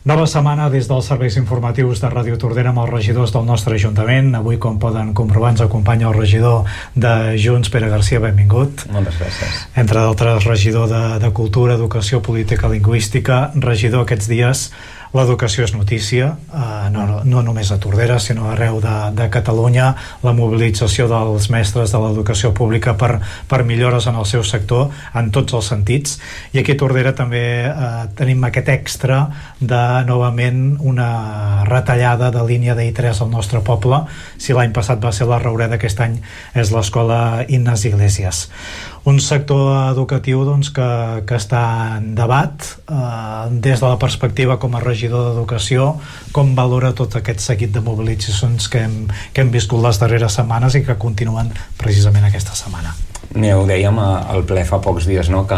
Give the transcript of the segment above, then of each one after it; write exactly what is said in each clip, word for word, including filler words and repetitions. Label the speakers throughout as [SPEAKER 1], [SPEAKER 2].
[SPEAKER 1] Nova setmana des dels serveis informatius de Ràdio Tordera amb els regidors del nostre Ajuntament. Avui, com poden comprovar, ens acompanya el regidor de Junts, Pere Garcia, benvingut.
[SPEAKER 2] Moltes gràcies.
[SPEAKER 1] Entre d'altres, regidor de, de Cultura, Educació, Política, Lingüística. Regidor, aquests dies l'educació és notícia, eh, no, no només a Tordera, sinó arreu de, de Catalunya. La mobilització dels mestres de l'educació pública per, per millores en el seu sector, en tots els sentits. I aquí a Tordera també eh, tenim aquest extra de novament una retallada de línia d'I tres al nostre poble. Si l'any passat va ser la Raureda, aquest any és l'escola Innes Iglesias. Un sector educatiu doncs, que, que està en debat. Eh, des de la perspectiva com a regidor d'Educació, com valora tot aquest seguit de mobilitzacions que hem, que hem viscut les darreres setmanes i que continuen precisament aquesta setmana?
[SPEAKER 2] Mira, ho dèiem al ple fa pocs dies, no?, que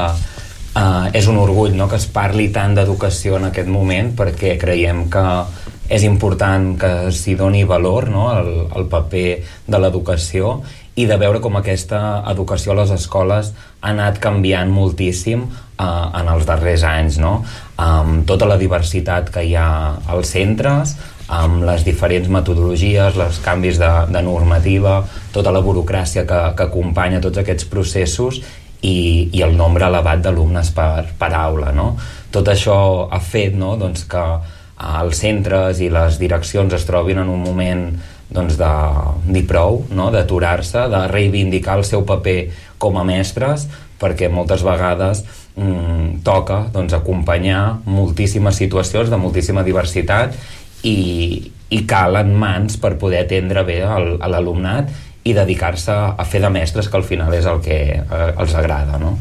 [SPEAKER 2] uh, és un orgull, no?, que es parli tant d'educació en aquest moment, perquè creiem que és important que s'hi doni valor, no?, al, al paper de l'educació, i de veure com aquesta educació a les escoles ha anat canviant moltíssim eh, en els darrers anys, no? Amb tota la diversitat que hi ha als centres, amb les diferents metodologies, els canvis de, de normativa, tota la burocràcia que, que acompanya tots aquests processos i, i el nombre elevat d'alumnes per, per aula, no? Tot això ha fet, no?, doncs que els centres i les direccions es trobin en un moment doncs de dir prou, no?, d'aturar-se, de reivindicar el seu paper com a mestres, perquè moltes vegades mm, toca doncs, acompanyar moltíssimes situacions de moltíssima diversitat i, i calen mans per poder atendre bé el, a l'alumnat i dedicar-se a fer de mestres, que al final és el que eh, els agrada, no?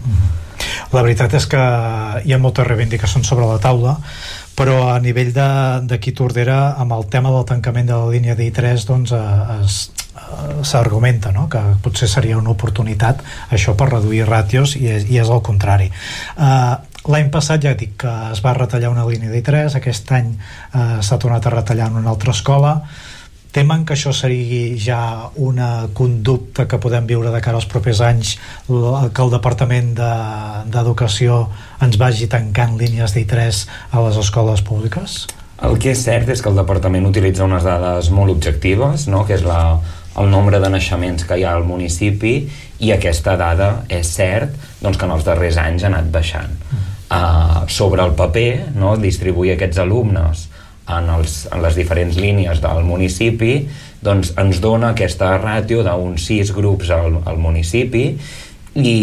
[SPEAKER 1] La veritat és que hi ha moltes reivindicacions sobre la taula, però a nivell d'aquí Tordera, amb el tema del tancament de la línia d'I tres, doncs s'argumenta, no?, que potser seria una oportunitat això per reduir ràtios, i és, i és el contrari. Uh, l'any passat ja dic que es va retallar una línia d'I tres, aquest any uh, s'ha tornat a retallar en una altra escola. Temen que això sigui ja una conducta que podem viure de cara als propers anys, que el Departament d'Educació ens vagi tancant línies d'I tres a les escoles públiques?
[SPEAKER 2] El que és cert és que el Departament utilitza unes dades molt objectives, no?, que és la, el nombre de naixements que hi ha al municipi, i aquesta dada és cert doncs, que en els darrers anys ha anat baixant. Mm. Uh, sobre el paper, no?, distribuir aquests alumnes En, els, en les diferents línies del municipi, doncs ens dona aquesta ràtio d'uns sis grups al, al municipi, i,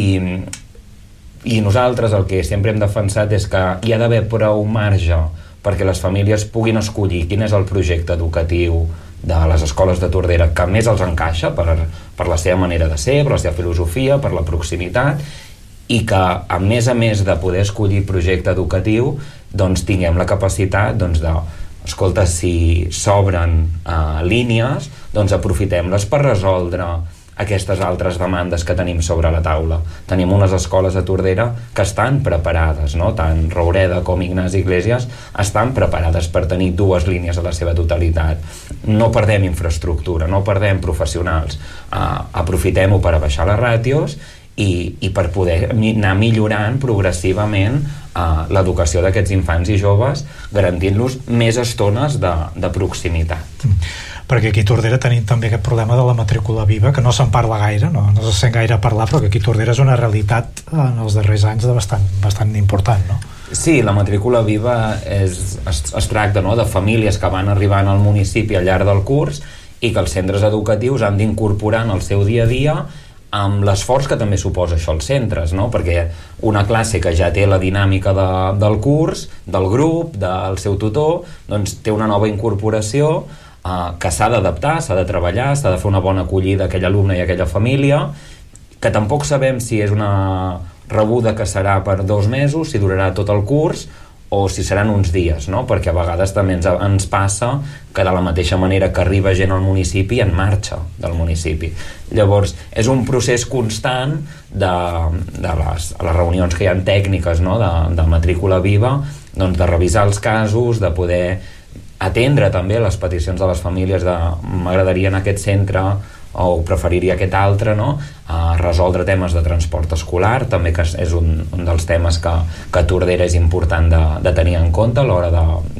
[SPEAKER 2] i nosaltres el que sempre hem defensat és que hi ha d'haver prou marge perquè les famílies puguin escollir quin és el projecte educatiu de les escoles de Tordera que més els encaixa per, per la seva manera de ser, per la seva filosofia, per la proximitat, i que a més a més de poder escollir projecte educatiu, doncs tinguem la capacitat doncs, de escolta, si s'obren uh, línies, doncs aprofitem-les per resoldre aquestes altres demandes que tenim sobre la taula. Tenim unes escoles a Tordera que estan preparades, no?, tant Raureda com Ignasi Iglesias estan preparades per tenir dues línies a la seva totalitat. No perdem infraestructura, no perdem professionals, uh, aprofitem-ho per abaixar les ràtios i, i per poder anar millorant progressivament uh, l'educació d'aquests infants i joves, garantint-los més estones de, de proximitat.
[SPEAKER 1] Mm. Perquè aquí a Tordera tenim també aquest problema de la matrícula viva, que no se'n parla gaire, no, no se sent gaire parlar, però que aquí a Tordera és una realitat en els darrers anys de bastant, bastant important, no?
[SPEAKER 2] Sí, la matrícula viva és, es, es tracta, no?, de famílies que van arribant al municipi al llarg del curs i que els centres educatius han d'incorporar en el seu dia a dia amb l'esforç que també suposa això als centres, no? Perquè una classe que ja té la dinàmica de, del curs, del grup, del seu tutor, doncs té una nova incorporació eh, que s'ha d'adaptar, s'ha de treballar, s'ha de fer una bona acollida a aquell alumne i a aquella família, que tampoc sabem si és una rebuda que serà per dos mesos, si durarà tot el curs, o si seran uns dies, no? Perquè a vegades també ens, ens passa que de la mateixa manera que arriba gent al municipi, en marxa del municipi. Llavors, és un procés constant de, de les, les reunions que hi ha tècniques, no?, de, de matrícula viva, doncs de revisar els casos, de poder atendre també les peticions de les famílies de m'agradaria en aquest centre o preferiria aquest altre, no? A resoldre temes de transport escolar, també, que és un, un dels temes que, que a Tordera és important de, de tenir en compte a l'hora de,